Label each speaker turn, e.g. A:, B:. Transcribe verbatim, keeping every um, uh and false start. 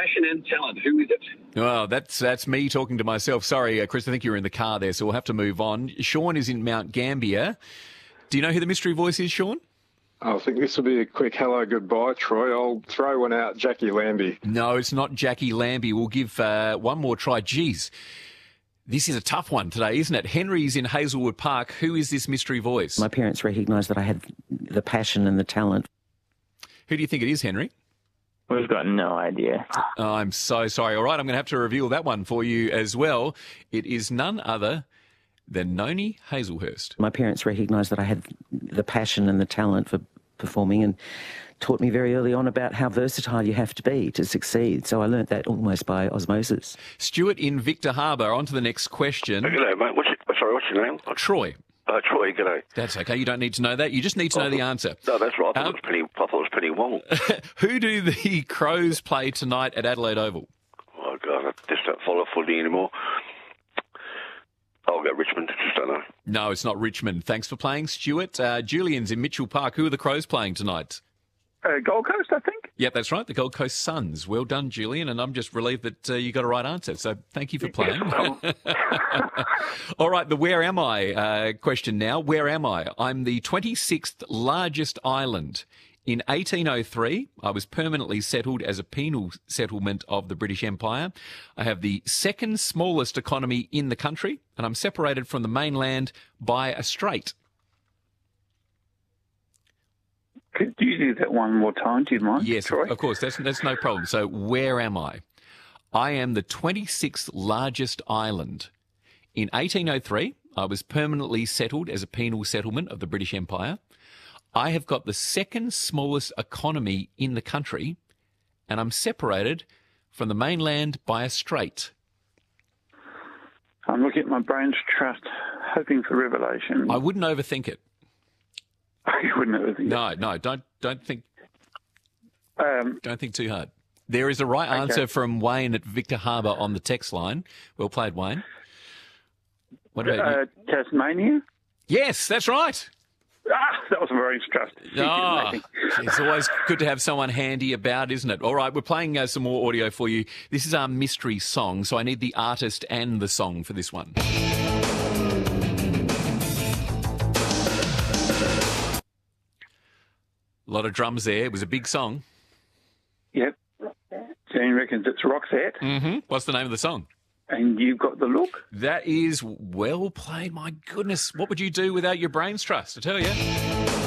A: passion and talent. Who is it?
B: Well, that's that's me talking to myself. Sorry, uh, Chris, I think you're in the car there, so we'll have to move on. Sean is in Mount Gambier. Do you know who the mystery voice is, Sean?
C: I think this will be a quick hello, goodbye, Troy. I'll throw one out, Jackie Lambie.
B: No, it's not Jackie Lambie. We'll give uh, one more try. Jeez, this is a tough one today, isn't it? Henry's in Hazelwood Park. Who is this mystery voice?
D: My parents recognised that I had the passion and the talent.
B: Who do you think it is, Henry?
E: We've got no idea.
B: Oh, I'm so sorry. All right, I'm going to have to reveal that one for you as well. It is none other than Noni Hazelhurst.
D: My parents recognised that I had the passion and the talent for performing and taught me very early on about how versatile you have to be to succeed. So I learnt that almost by osmosis.
B: Stuart in Victor Harbor, on to the next question.
F: Oh, g'day, mate. What's your, sorry, what's your name?
B: Troy.
F: Uh, Troy, g'day.
B: That's okay. You don't need to know that. You just need to know
F: oh,
B: the answer.
F: No, that's right. I thought,
B: Um,
F: it, was Penny, I thought it was Penny Wong.
B: Who do the Crows play tonight at Adelaide Oval?
F: Oh, God, I just don't follow footy anymore. I'll go Richmond. Just don't know.
B: No, it's not Richmond. Thanks for playing, Stuart. Uh, Julian's in Mitchell Park. Who are the Crows playing tonight?
G: Uh, Gold Coast, I think.
B: Yep, that's right. The Gold Coast Suns. Well done, Julian. And I'm just relieved that uh, you got a right answer. So thank you for playing. All right, the where am I uh, question now. Where am I? I'm the twenty-sixth largest island. In eighteen oh three, I was permanently settled as a penal settlement of the British Empire. I have the second smallest economy in the country, and I'm separated from the mainland by a strait.
G: Could you do that one more time, do you mind?
B: Yes,
G: Troy?
B: of course. That's, that's no problem. So where am I? I am the twenty-sixth largest island. In eighteen oh three, I was permanently settled as a penal settlement of the British Empire. I have got the second smallest economy in the country, and I'm separated from the mainland by a strait.
G: I'm looking at my brain's trust, hoping for revelation.
B: I wouldn't overthink it.
G: You wouldn't overthink
B: No,
G: it.
B: no, don't don't think
G: Um,
B: don't think too hard. There is a right
G: Okay.
B: answer from Wayne at Victor Harbor on the text line. Well played, Wayne. What about you?
G: uh, Tasmania?
B: Yes, that's right.
G: Ah, that was very trust.
B: Oh, it's always good to have someone handy about, isn't it? All right, we're playing uh, some more audio for you. This is our mystery song, so I need the artist and the song for this one. A lot of drums there. It was a big song.
G: Yep. Jane reckons it's Roxette,
B: Mm-hmm. What's the name of the song?
G: and you've got the look.
B: That is well played. My goodness, what would you do without your brains trust? I tell you.